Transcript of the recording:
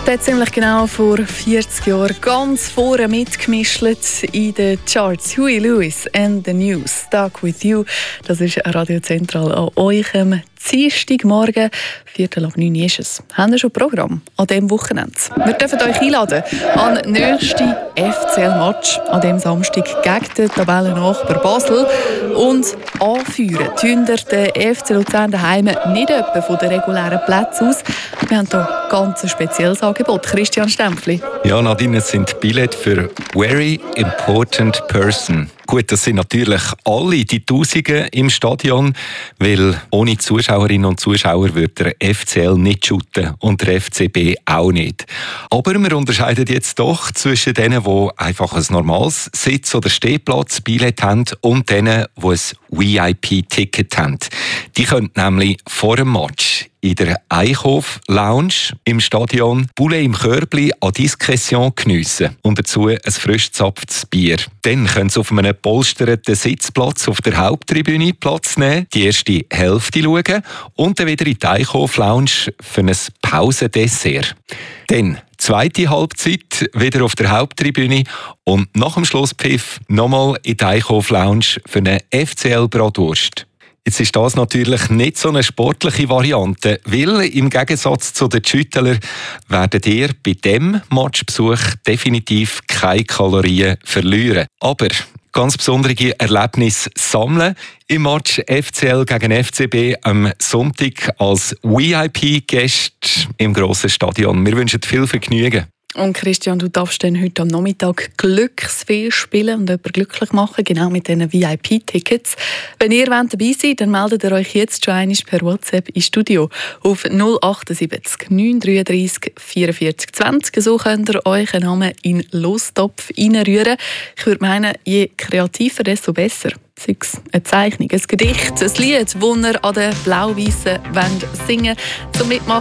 hat ziemlich genau vor 40 Jahren ganz vorne mitgemischt in den Charts. Huey Lewis and the News, Stuck With You. Das ist Radio Zentral an euch am Dienstagmorgen. 8:45 ist es. Haben wir schon ein Programm an diesem Wochenende? Wir dürfen euch einladen an den nächsten FCL-Match an diesem Samstag gegen den Tabellennachbar Basel. Und anführen tun den FC Luzern daheim nicht etwa von den regulären Plätzen aus. Wir haben hier ganz ein spezielles Angebot. Christian Stempfli. Ja, Nadine, es sind Billette für «Very Important Person». Gut, das sind natürlich alle die Tausenden im Stadion, weil ohne Zuschauerinnen und Zuschauer würde der FCL nicht shooten und der FCB auch nicht. Aber wir unterscheiden jetzt doch zwischen denen, die einfach ein normales Sitz- oder Stehplatz-Billett haben und denen, die ein VIP-Ticket haben. Die können nämlich vor dem Match in der Eichhof-Lounge im Stadion Poulet im Körbli à Discrétion geniessen und dazu ein frisch gezapftes Bier. Dann können sie auf einem polsterten Sitzplatz auf der Haupttribüne Platz nehmen, die erste Hälfte schauen und dann wieder in die Eichhof-Lounge für ein Pausendessert. Dann zweite Halbzeit wieder auf der Haupttribüne und nach dem Schlusspfiff nochmal in die Eichhof-Lounge für eine FCL-Bratwurst. Jetzt ist das natürlich nicht so eine sportliche Variante, weil im Gegensatz zu den Schüttler werdet ihr bei diesem Matchbesuch definitiv keine Kalorien verlieren. Aber ganz besondere Erlebnisse sammeln im Match FCL gegen FCB am Sonntag als VIP-Gäste im grossen Stadion. Wir wünschen viel Vergnügen. Und Christian, du darfst dann heute am Nachmittag Glücksspiel spielen und jemanden glücklich machen, genau mit diesen VIP-Tickets. Wenn ihr dabei seid, dann meldet ihr euch jetzt schon einmal per WhatsApp ins Studio auf 078 933 44 20. So könnt ihr euren Namen in den Lostopf reinrühren. Ich würde meinen, je kreativer, desto besser. Sei es eine Zeichnung, ein Gedicht, ein Lied, das ihr an der blau-weißen Wand singen wollt. Zum Mitmachen